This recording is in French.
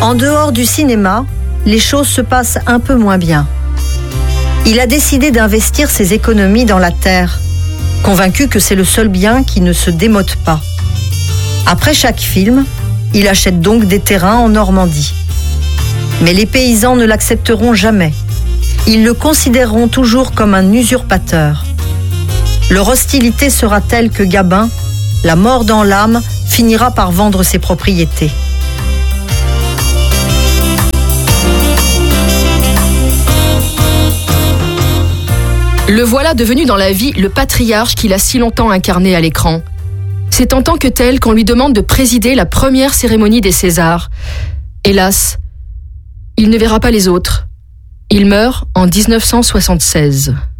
En dehors du cinéma, les choses se passent un peu moins bien. Il a décidé d'investir ses économies dans la terre, convaincu que c'est le seul bien qui ne se démode pas. Après chaque film, il achète donc des terrains en Normandie. Mais les paysans ne l'accepteront jamais. Ils le considéreront toujours comme un usurpateur. Leur hostilité sera telle que Gabin, la mort dans l'âme, finira par vendre ses propriétés. Le voilà devenu dans la vie le patriarche qu'il a si longtemps incarné à l'écran. C'est en tant que tel qu'on lui demande de présider la première cérémonie des Césars. Hélas, il ne verra pas les autres. Il meurt en 1976.